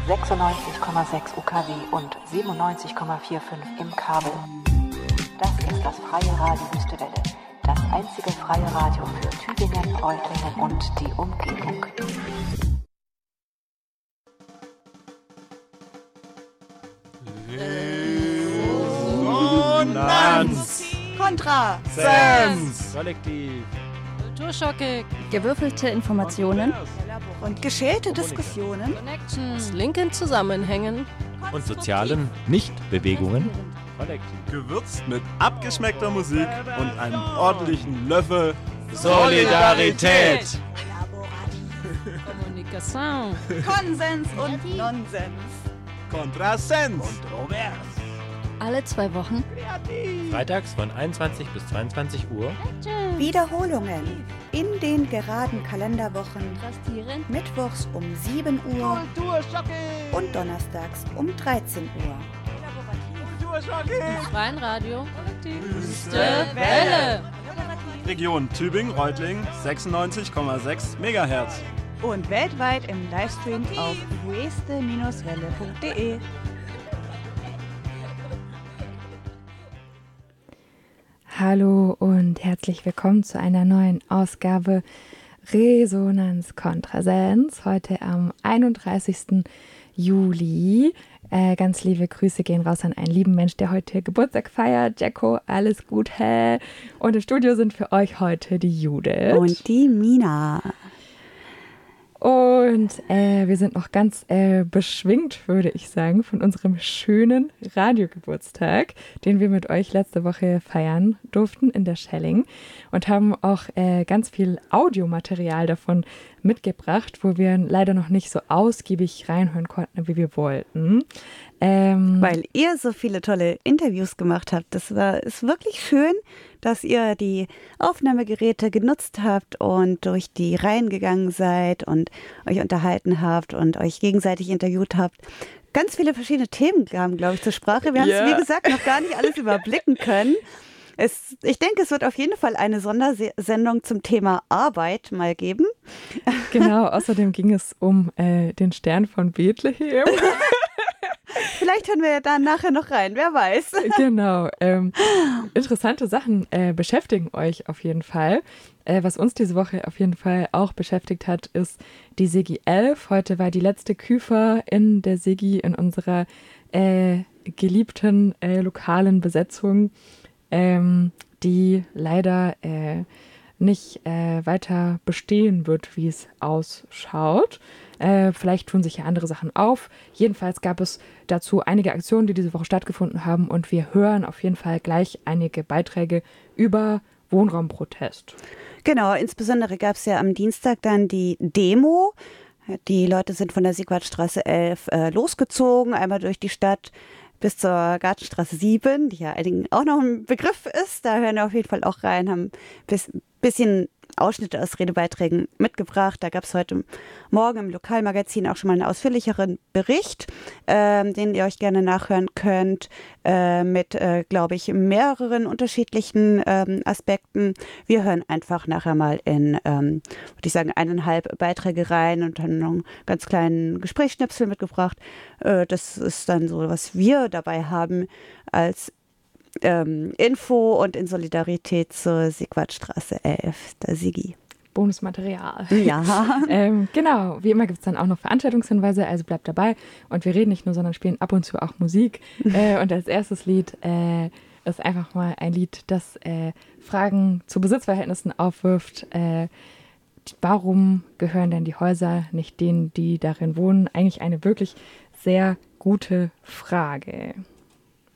96,6 UKW und 97,45 im Kabel. Das ist das Freie Radio Wüstewelle, das einzige freie Radio für Tübingen, Reutlingen und die Umgebung. Resonanz. Kontrasens. Kollektiv. Kulturschockig. Gewürfelte Informationen Und geschälte Diskussionen. Connections. Linken Zusammenhängen. Und sozialen Nichtbewegungen. Kollektiv. Gewürzt mit abgeschmeckter Musik und einem ordentlichen Löffel Solidarität. Kommunikation. Konsens und Nonsens. Kontrasens. alle 2 Wochen. Freitags von 21 bis 22 Uhr. Wiederholungen in den geraden Kalenderwochen. Kontrastierend. Mittwochs um 7 Uhr und donnerstags um 13 Uhr. Im freien Radio. Wüstewelle. Region Tübingen-Reutlingen 96,6 MHz. Und weltweit im Livestream auf weste-welle.de. Hallo und herzlich willkommen zu einer neuen Ausgabe Resonanz Kontrasens. Heute am 31. Juli. Ganz liebe Grüße gehen raus an einen lieben Mensch, der heute Geburtstag feiert. Jacko, alles Gute. Und im Studio sind für euch heute die Judith. Und die Mina. Und wir sind noch ganz beschwingt, würde ich sagen, von unserem schönen Radiogeburtstag, den wir mit euch letzte Woche feiern durften in der Schelling und haben auch ganz viel Audiomaterial davon mitgebracht, wo wir leider noch nicht so ausgiebig reinhören konnten, wie wir wollten. Weil ihr so viele tolle Interviews gemacht habt. Ist wirklich schön, dass ihr die Aufnahmegeräte genutzt habt und durch die Reihen gegangen seid und euch unterhalten habt und euch gegenseitig interviewt habt. Ganz viele verschiedene Themen kamen, glaube ich, zur Sprache. Wir haben es, wie gesagt, noch gar nicht alles überblicken können. Ich denke, es wird auf jeden Fall eine Sondersendung zum Thema Arbeit mal geben. Genau, außerdem ging es um den Stern von Bethlehem. Vielleicht hören wir ja da nachher noch rein, wer weiß. Genau. Interessante Sachen beschäftigen euch auf jeden Fall. Was uns diese Woche auf jeden Fall auch beschäftigt hat, ist die Sigi 11. Heute war die letzte Küfer in der Sigi in unserer geliebten lokalen Besetzung, die leider nicht weiter bestehen wird, wie es ausschaut. Vielleicht tun sich ja andere Sachen auf. Jedenfalls gab es dazu einige Aktionen, die diese Woche stattgefunden haben, und wir hören auf jeden Fall gleich einige Beiträge über Wohnraumprotest. Genau, insbesondere gab es ja am Dienstag dann die Demo. Die Leute sind von der Sigwartstraße 11 losgezogen, einmal durch die Stadt bis zur Gartenstraße 7, die ja einigen auch noch ein Begriff ist. Da hören wir auf jeden Fall auch rein, haben ein bisschen Ausschnitte aus Redebeiträgen mitgebracht. Da gab es heute Morgen im Lokalmagazin auch schon mal einen ausführlicheren Bericht, den ihr euch gerne nachhören könnt, mit, glaube ich, mehreren unterschiedlichen Aspekten. Wir hören einfach nachher mal in, würde ich sagen, 1,5 Beiträge rein und haben noch einen ganz kleinen Gesprächsschnipsel mitgebracht. Das ist dann so, was wir dabei haben als Info und in Solidarität zur Sigwartstraße 11, der Sigi. Bonusmaterial. Ja. Genau, wie immer gibt es dann auch noch Veranstaltungshinweise, also bleibt dabei. Und wir reden nicht nur, sondern spielen ab und zu auch Musik. Und als erstes Lied ist einfach mal ein Lied, das Fragen zu Besitzverhältnissen aufwirft. Warum gehören denn die Häuser nicht denen, die darin wohnen? Eigentlich eine wirklich sehr gute Frage.